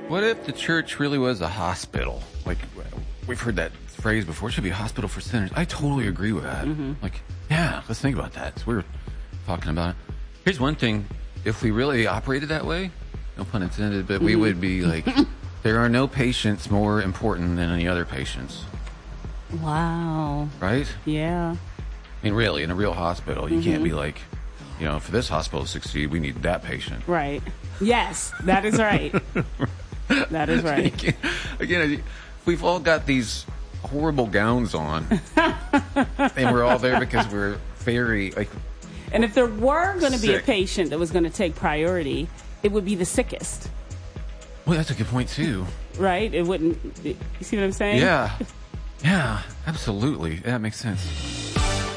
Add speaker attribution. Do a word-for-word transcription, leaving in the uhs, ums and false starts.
Speaker 1: What if the church really was a hospital? Like, we've heard that phrase before. It should be a hospital for sinners. I totally agree with that. Mm-hmm. Like, yeah, let's think about that. So we were talking about it. Here's one thing. If we really operated that way, no pun intended, but mm-hmm. we would be like, there are no patients more important than any other patients.
Speaker 2: Wow.
Speaker 1: Right?
Speaker 2: Yeah.
Speaker 1: I mean, really, in a real hospital, you mm-hmm. can't be like, you know, for this hospital to succeed, we need that patient.
Speaker 2: Right. Yes, that is right. That is right.
Speaker 1: Again, we've all got these horrible gowns on, and we're all there because we're very, like...
Speaker 2: And if there were going to be a patient that was going to take priority, it would be the sickest.
Speaker 1: Well, that's a good point, too.
Speaker 2: Right? It wouldn't... You see what I'm saying?
Speaker 1: Yeah. Yeah, absolutely. That makes sense.